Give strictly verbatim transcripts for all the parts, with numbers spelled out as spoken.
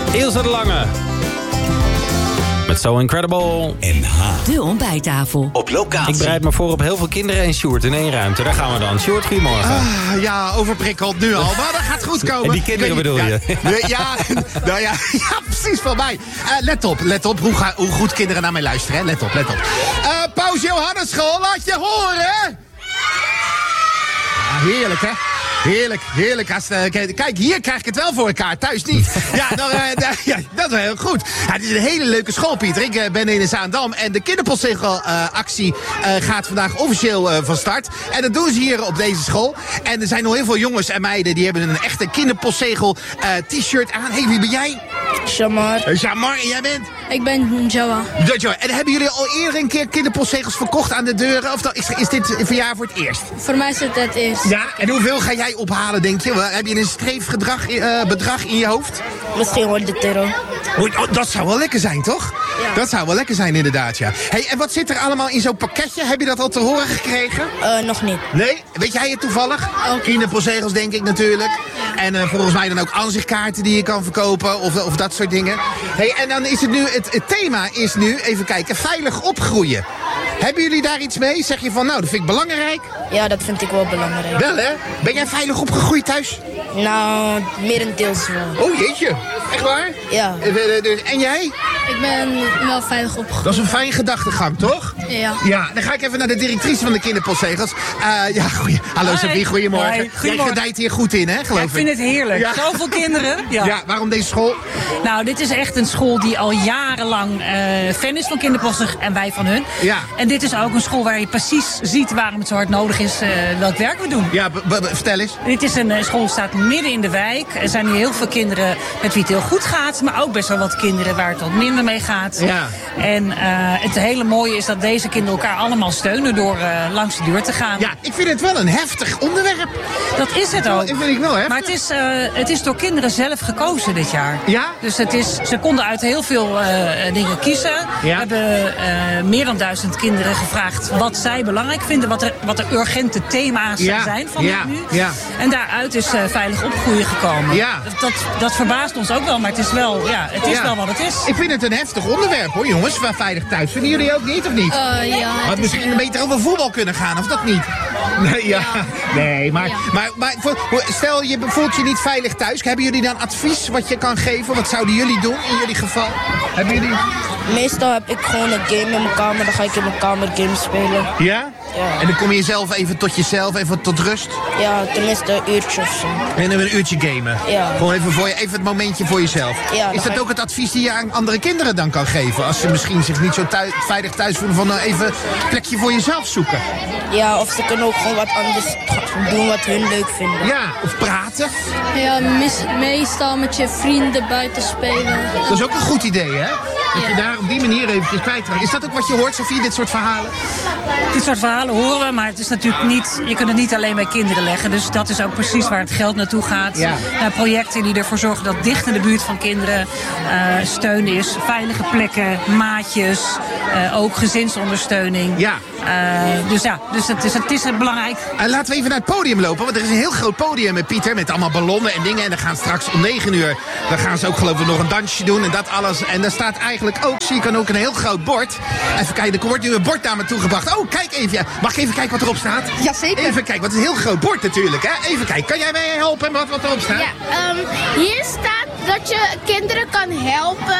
Ilse de Lange. Met So Incredible. N H. De ontbijttafel. Op locatie. Ik bereid me voor op heel veel kinderen en Sjoerd in één ruimte. Daar gaan we dan. Sjoerd, goedemorgen. Ah, ja, overprikkeld nu al, maar dat gaat goed komen. En die kinderen bedoel ja, je? Ja, nou ja, ja, precies van mij. Uh, let op, let op hoe, ga, hoe goed kinderen naar mij luisteren. Hè? Let op, let op. Uh, Paus Johannesschool, laat je horen. Ja, heerlijk, hè? Heerlijk, heerlijk. Als, uh, kijk, hier krijg ik het wel voor elkaar, thuis niet. Ja, dan, uh, ja dat is wel heel goed. Ja, het is een hele leuke school, Pieter. Ik uh, ben in Zaandam en de kinderpostzegel-actie uh, uh, gaat vandaag officieel uh, van start. En dat doen ze hier op deze school. En er zijn nog heel veel jongens en meiden die hebben een echte kinderpostzegel-t-shirt aan. Hé, hey, wie ben jij? Shamar. Uh, Shamar, en jij bent? Ik ben Joa. Joa. En hebben jullie al eerder een keer kinderpostzegels verkocht aan de deuren? Of dan, is, is dit een verjaar voor het eerst? Voor mij is het het eerst. Ja, en hoeveel ga jij ophalen, denk je? Heb je een streefgedrag, uh, bedrag in je hoofd? Misschien honderd euro. Oh, dat zou wel lekker zijn, toch? Ja. Dat zou wel lekker zijn, inderdaad, ja. Hey, en wat zit er allemaal in zo'n pakketje? Heb je dat al te horen gekregen? Uh, nog niet. Nee? Weet jij het toevallig? Okay. Kinderpostzegels, denk ik natuurlijk. Ja. En uh, volgens mij dan ook aanzichtkaarten die je kan verkopen of, of dat soort dingen. Hey, en dan is het nu, het, het thema is nu, even kijken, veilig opgroeien. Hebben jullie daar iets mee? Zeg je van, nou, dat vind ik belangrijk? Ja, dat vind ik wel belangrijk. Wel, hè? Ben jij veilig opgegroeid thuis? Nou, merendeels wel. Oh, jeetje. Echt waar? Ja. En jij? Ik ben wel veilig opgegroeid. Dat is een fijn gedachtegang, toch? Ja. Ja, dan ga ik even naar de directrice van de kinderpostzegels. Uh, ja, goeie. Hallo Sophie, goedemorgen. Hoi, goedemorgen. Jij gedijt hier goed in, hè, geloof ja, ik vind ik. het heerlijk. Ja. Zoveel kinderen. Ja. ja, waarom deze school? Nou, dit is echt een school die al jarenlang uh, fan is van kinderpostzegels en wij van hun. Ja. En dit is ook een school waar je precies ziet waarom het zo hard nodig is uh, welk werk we doen. Ja, b- b- vertel eens. Dit is een uh, school, staat midden in de wijk. Er zijn hier heel veel kinderen met wie het heel goed gaat, maar ook best wel wat kinderen waar het wat minder mee gaat. Ja. En uh, het hele mooie is dat deze kinderen elkaar allemaal steunen door uh, langs de deur te gaan. Ja, ik vind het wel een heftig onderwerp. Dat is het ook. Dat vind ik wel heftig. Maar het is, uh, het is door kinderen zelf gekozen dit jaar. Ja? Dus het is, ze konden uit heel veel uh, dingen kiezen. Ja. We hebben uh, meer dan duizend kinderen gevraagd wat zij belangrijk vinden. Wat er, wat de urgente thema's Ja. zijn van Ja. nu. Ja. En daaruit is uh, veilig opgroeien gekomen. Ja. Dat, dat, dat verbaast ons ook wel, maar het is wel, ja, het is Ja. wel wat het is. Ik vind het een heftig onderwerp, hoor, jongens. Veilig thuis. Vinden jullie ook niet, of niet? Uh, ja. Had misschien beter over voetbal kunnen gaan, of dat niet? Nee, ja. Nee, maar, Ja. maar, maar voor- stel je voelt je niet veilig thuis. Hebben jullie dan advies wat je kan geven? Wat zouden jullie doen in jullie geval? Hebben jullie... Meestal heb ik gewoon een game in mijn kamer. Dan ga ik in mijn kamer games spelen. Ja? Ja. En dan kom je zelf even tot jezelf, even tot rust. Ja, tenminste een uurtje of zo. En dan een uurtje gamen. Ja. Gewoon even, voor je, even het momentje voor jezelf. Ja, dan Is ga dat ik- ook het advies die je aan andere kinderen dan kan geven? Als ze misschien zich niet zo thuis, veilig thuis voelen, van nou even een plekje voor jezelf zoeken. Ja, of ze kunnen ook gewoon wat anders doen wat hun leuk vinden. Ja, of praten. Ja, mis- meestal met je vrienden buiten spelen. Dat is ook een goed idee, hè? Dat je daar op die manier eventjes kwijtraakt. Is dat ook wat je hoort, Sophie, dit soort verhalen? Dit soort verhalen horen we, maar het is natuurlijk niet, je kunt het niet alleen bij kinderen leggen. Dus dat is ook precies waar het geld naartoe gaat. Ja. Naar projecten die ervoor zorgen dat dicht in de buurt van kinderen uh, steun is. Veilige plekken, maatjes, uh, ook gezinsondersteuning. Ja. Uh, dus ja, dus het is, het is belangrijk. Uh, laten we even naar het podium lopen, want er is een heel groot podium met Pieter, met allemaal ballonnen en dingen. En dan gaan straks om negen uur, dan gaan ze ook geloof ik nog een dansje doen en dat alles. En daar staat eigenlijk ook, zie ik dan ook een heel groot bord. Even kijken, er wordt nu een bord naar me toegebracht. Oh, kijk even. Mag ik even kijken wat erop staat? Jazeker. Even kijken, wat is een heel groot bord natuurlijk, hè? Even kijken, kan jij mij helpen met wat, wat erop staat? Ja, um, hier staat dat je kinderen kan helpen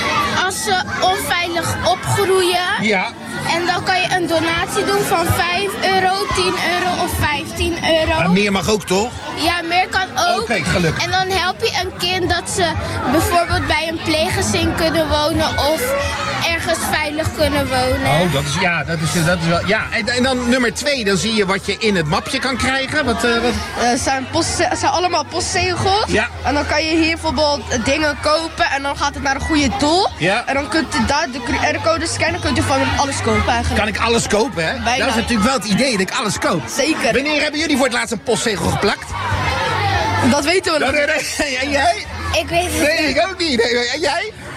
als ze onveilig opgroeien. Ja. En dan kan je een donatie doen van vijf euro, tien euro of vijftien euro. Maar meer mag ook, toch? Ja, meer kan ook. Oké, gelukkig. En dan help je een kind dat ze bijvoorbeeld bij een pleeggezin kunnen wonen of ergens veilig kunnen wonen. Oh, dat is, ja, dat is, dat is wel, ja. En, en dan nummer twee, dan zie je wat je in het mapje kan krijgen. Wat, uh, wat... Het zijn, post, het zijn allemaal postzegels. Ja. En dan kan je hier bijvoorbeeld dingen kopen en dan gaat het naar een goede doel. Ja. En dan kunt u daar de Q R-code scannen, kunt u van alles kopen eigenlijk. Kan ik alles kopen, hè? Bijna. Dat is natuurlijk wel het idee, dat ik alles koop. Zeker. Wanneer hebben jullie voor het laatst een postzegel geplakt? Dat weten we nog. Nee, nee, nee. En jij? Ik weet het Nee, niet. ik ook niet. Nee, en jij?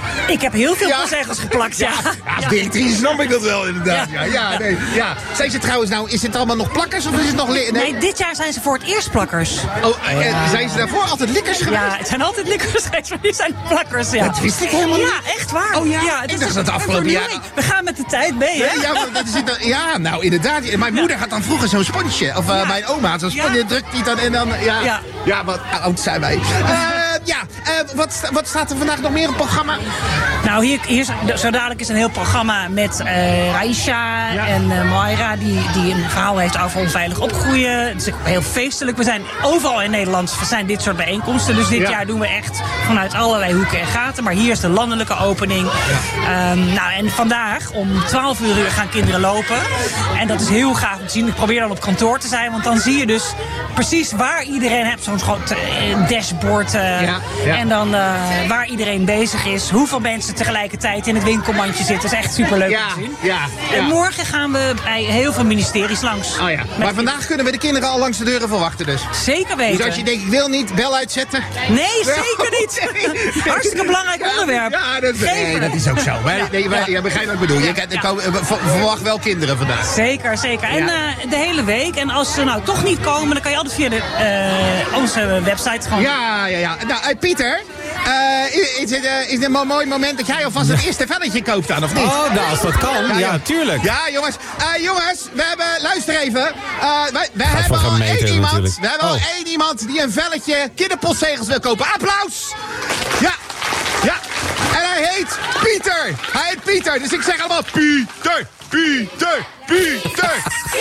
Ik heb heel veel Ja. postzegels geplakt, ja. Ja, als directrice snap ik dat wel inderdaad. Ja. Ja, ja, nee, ja. Zijn ze trouwens nou, is het allemaal nog plakkers of is het nog... li- Nee. Nee, dit jaar zijn ze voor het eerst plakkers. Oh, eh, zijn ze daarvoor altijd likkers geweest? Ja, het zijn altijd likkers geweest, maar nu zijn het plakkers, ja. Dat wist ik helemaal niet. Ja, echt waar. Oh ja? het Ik is dacht dat een afgelopen jaar- vernieuwing. We gaan met de tijd mee, hè? Ja, ja, maar dat is het, ja, nou inderdaad. Mijn moeder had dan vroeger zo'n sponsje. Of uh, Ja. mijn oma had zo'n sponsje. Ja. Drukt die dan en dan... Ja, ja. Ja. wat oud zijn wij. Uh, ja, uh, wat, sta- wat staat er vandaag nog meer op het programma? Nou, hier, hier is- zo dadelijk is een heel programma met uh, Raisha Ja. en uh, Moira, die, die een verhaal heeft over onveilig opgroeien. Het is heel feestelijk. We zijn overal in Nederland zijn dit soort bijeenkomsten. Dus dit Ja. jaar jaar doen we echt vanuit allerlei hoeken en gaten. Maar hier is de landelijke opening. Ja. Um, nou, en vandaag om twaalf uur gaan kinderen lopen. En dat is heel gaaf om te zien. Ik probeer dan op kantoor te zijn, want dan zie je dus precies waar iedereen hebt. Zo'n groot uh, dashboard. Uh, Ja, ja. En dan uh, waar iedereen bezig is. Hoeveel mensen tegelijkertijd in het winkelmandje zitten. Dat is echt superleuk Ja, om te zien. ja, ja. En morgen gaan we bij heel veel ministeries langs. Oh ja. Met- Maar vandaag kunnen we de kinderen al langs de deuren verwachten dus. Zeker weten. Dus als je denkt, ik wil niet, bel uitzetten. Nee, zeker niet. Nee. Hartstikke belangrijk onderwerp. Ja, dat, Geven. nee, dat is ook zo. Maar, Ja. nee, maar, ja, begrijp wat ik bedoel. Je kan- er komen- we ver- verwacht wel kinderen vandaag. Zeker, zeker. En Ja. uh, de hele week. En als ze nou toch niet komen, dan kan je altijd via de, uh, onze website gewoon... Ja, ja, ja. Nou, uh, Pieter, uh, is, is, het, uh, is het een mo- mooi moment dat jij alvast het eerste velletje koopt dan, of niet? Oh, nou, als dat kan. Ja, tuurlijk. Ja, jongens. Uh, jongens, we hebben, luister even. Uh, wij, we hebben van al gemeten één iemand. natuurlijk. We hebben al Oh. één iemand die een velletje kinderpostzegels wil kopen. Applaus! Ja, ja. En hij heet Pieter. Hij heet Pieter. Dus ik zeg allemaal Pieter, Pieter, Pieter.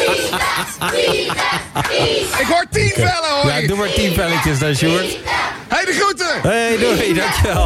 Ik hoor tien vellen, hoor. Ja, doe maar tien velletjes dan, Sjoerd. Hey, de groeten. Hey, doei, dankjewel.